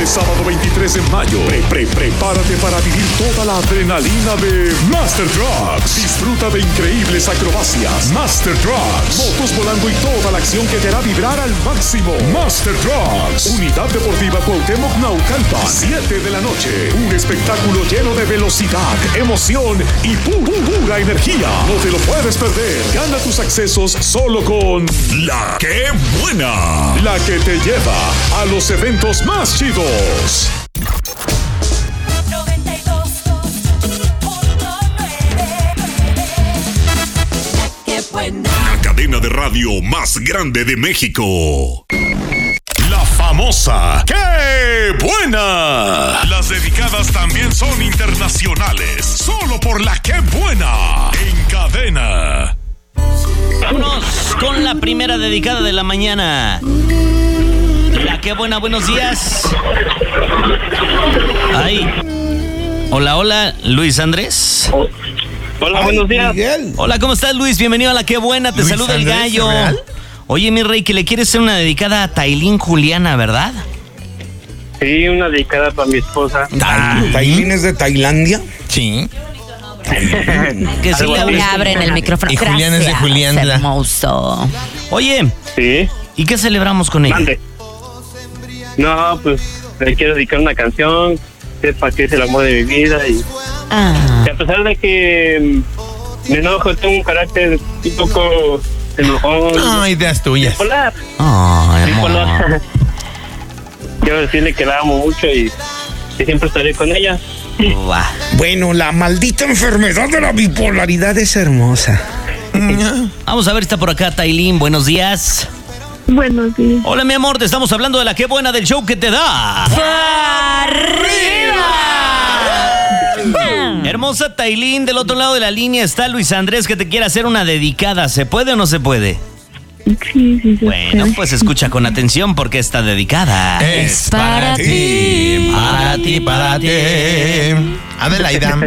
Este sábado 23 de mayo, prepárate para vivir toda la adrenalina de Master Trucks. Disfruta de increíbles acrobacias. Master Trucks, motos volando y toda la acción que te hará vibrar al máximo. Master Trucks, Unidad Deportiva Cuauhtémoc Naucalpan, 7 de la noche. Un espectáculo lleno de velocidad, emoción y pura energía. No te lo puedes perder. Gana tus accesos solo con La Qué Buena, la que te lleva a los eventos más chidos. La cadena de radio más grande de México. La famosa ¡Qué Buena! Las dedicadas también son internacionales. Solo por La Qué Buena. En cadena. Vámonos con la primera dedicada de la mañana. La Qué Buena, buenos días. Ay. Hola, Luis Andrés. Hola, buenos días. Miguel. Hola, ¿cómo estás, Luis? Bienvenido a La Qué Buena, te Luis saluda el Andrés, gallo. ¿real? Oye, mi rey, que le quieres hacer una dedicada a Tailín Juliana, ¿verdad? Sí, una dedicada para mi esposa. ¿Tailín es de Tailandia? Sí. Que sí le así. hables. Abren el micrófono. Y Julián es de Gracias, Julián. hermoso. Oye, Sí, ¿y qué celebramos con ella? mande. No, pues le quiero dedicar una canción, sepa que es el amor de mi vida y Ah, a pesar de que me enojo, tengo un carácter un poco enojón. No, ideas tuyas. Bipolar. Ay, Bipolar. amor. Quiero decirle que la amo mucho y que siempre estaré con ella. Buah. Bueno, la maldita enfermedad de la bipolaridad es hermosa. Vamos a ver, está por acá Tailín, buenos días. Buenos días. Hola, mi amor, te estamos hablando de La Qué Buena, del show que te da. Hermosa Tailín, del otro lado de la línea está Luis Andrés, que te quiere hacer una dedicada. ¿Se puede o no se puede? Sí, se Bueno, puede. pues escucha con atención porque está dedicada. Es para ti, para ti, para ti. Adelaida.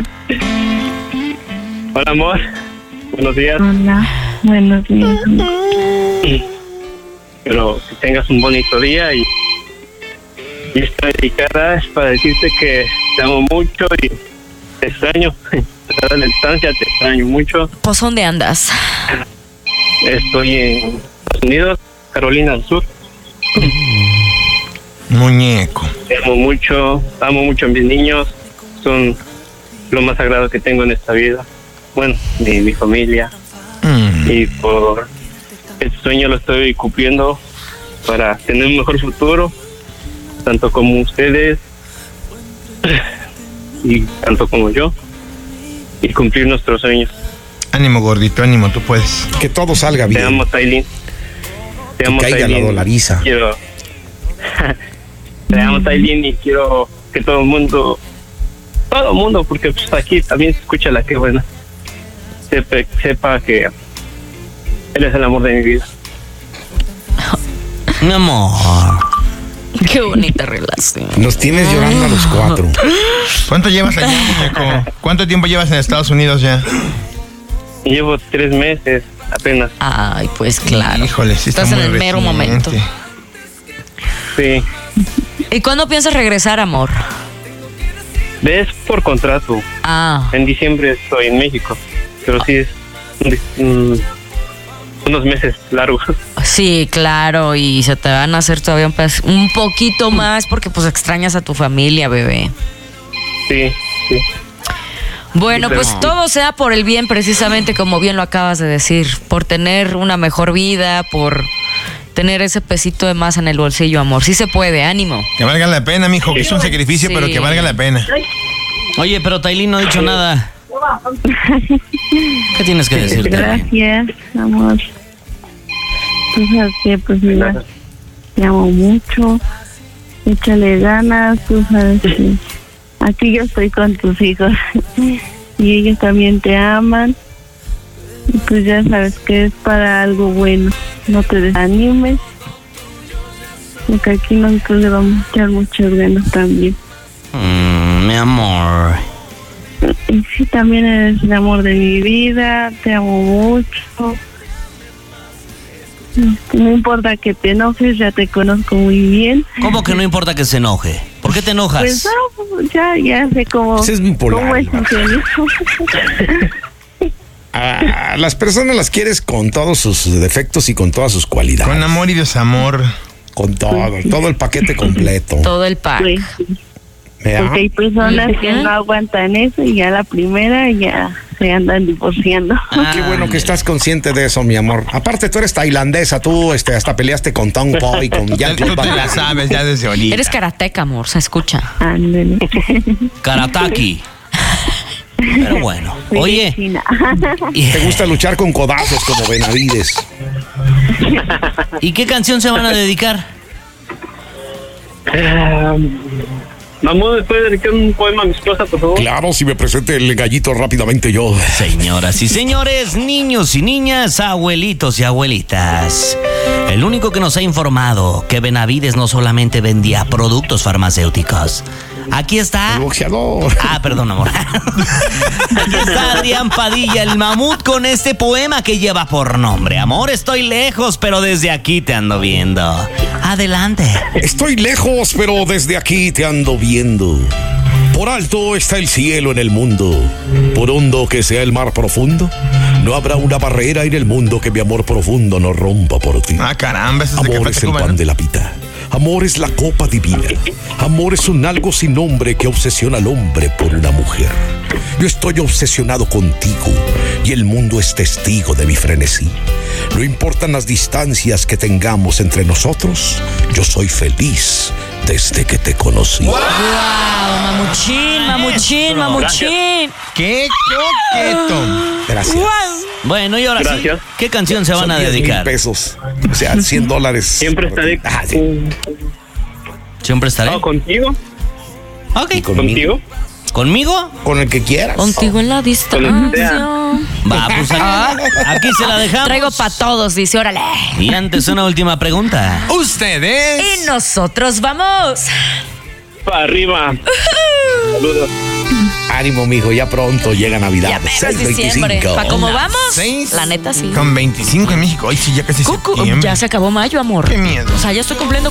Hola, amor. Buenos días. Hola, buenos días. Pero que tengas un bonito día y esta dedicada es para decirte que te amo mucho y te extraño. A pesar de la distancia, te extraño mucho. pues, ¿dónde andas? Estoy en Estados Unidos, Carolina del Sur. Muñeco. Te amo mucho a mis niños. Son lo más sagrado que tengo en esta vida. Bueno, mi familia. Y por este sueño lo estoy cumpliendo para tener un mejor futuro, tanto como ustedes y tanto como yo, y cumplir nuestros sueños. Ánimo, gordito, ánimo, tú puedes. Que todo salga Te bien. amo, Tailín. Te amo, caiga Tailín. la dolariza. Quiero... Te amo, Tailín, y quiero que todo el mundo, porque pues aquí también se escucha La Qué Buena, sepa que eres el amor de mi vida. Mi amor. Qué bonita relación. Nos tienes llorando a los cuatro. ¿Cuánto llevas allá, muñeco? ¿Cuánto tiempo llevas en Estados Unidos ya? Llevo 3 meses apenas. Ay, pues claro. Híjole, sí está Estás en muy el mero reciente. momento. Sí. ¿Y cuándo piensas regresar, amor? Es por contrato. Ah, En diciembre estoy en México, pero sí es unos meses largos. sí, claro. Y se te van a hacer todavía un poquito más porque pues extrañas a tu familia, bebé. Sí, sí. Bueno, pues todo sea por el bien, precisamente como bien lo acabas de decir, por tener una mejor vida, por tener ese pesito de más en el bolsillo, amor. Sí se puede, ánimo. Que valga la pena, mijo, que es un sacrificio, Sí. pero que valga la pena. Oye, pero Tailín no ha dicho nada. ¿Qué tienes que decir, Tailín? Gracias, amor. Tú sabes que, pues, mira, te amo mucho. Échale ganas, tú sabes que aquí yo estoy con tus hijos y ellos también te aman. Y pues ya sabes que es para algo bueno. No te desanimes, porque aquí nosotros le vamos a echar muchas ganas también. Mi amor. Y sí, también eres el amor de mi vida, te amo mucho. No importa que te enojes, ya te conozco muy bien. ¿Cómo que no importa que se enoje? ¿Por qué te enojas? Pues no, ya sé cómo, Ese es bipolar, cómo es ¿no? ingenioso. A las personas las quieres con todos sus defectos y con todas sus cualidades. Con amor y desamor. Con todo el paquete completo. Todo el pack. Pues, ¿Verdad? porque hay personas que no aguantan eso y ya la primera ya se andan divorciando. Qué bueno que estás consciente de eso, mi amor. Aparte, tú eres tailandesa, tú hasta peleaste con Tong Po y con Tú Jean-Claude te Van la Damme. sabes ya desde ahorita. Eres karateca, amor, se escucha. Ándale. Karataki. Pero bueno. Oye, China. Te gusta luchar con codazos como Benavides. ¿y qué canción se van a dedicar? Vamos después de dedicar un poema a mi esposa, por favor. Claro, si me presente el gallito rápidamente yo. Señoras y señores, niños y niñas, abuelitos y abuelitas. El único que nos ha informado que Benavides no solamente vendía productos farmacéuticos. Aquí está. El boxeador. Perdón, amor. Aquí está Adrián Padilla, el mamut, con este poema que lleva por nombre: Amor, estoy lejos, pero desde aquí te ando viendo. Adelante. Estoy lejos, pero desde aquí te ando viendo. Por alto está el cielo en el mundo. Por hondo que sea el mar profundo, no habrá una barrera en el mundo que mi amor profundo no rompa por ti. Ah, caramba, ese es de Amor Café es el Tacuba, pan ¿no? de la vida. Amor es la copa divina. Amor es un algo sin nombre que obsesiona al hombre por una mujer. Yo estoy obsesionado contigo y el mundo es testigo de mi frenesí. No importan las distancias que tengamos entre nosotros, yo soy feliz desde que te conocí. ¡Wow! Mamuchín, mamuchín, mamuchín. ¡Qué coqueto! Gracias. Bueno, y ahora Gracias. sí, ¿qué canción se van Son a 10,000 dedicar? pesos. O sea, $100. Siempre estaré Sí. Siempre estaré. contigo. Ok. ¿Contigo? ¿Conmigo? Con el que quieras. Contigo en la distancia. Va, pues aquí se la dejamos. Traigo para todos, dice, órale. Y antes una última pregunta. Ustedes. Y nosotros vamos. Para arriba. Saludos. Ánimo, mijo, ya pronto llega Navidad. Ya menos diciembre. ¿Para cómo vamos? 6 La neta sí. Con 25 en México. Ay, sí, ya casi Cucu, septiembre. ya se acabó mayo, amor. Qué miedo. O sea, ya estoy cumpliendo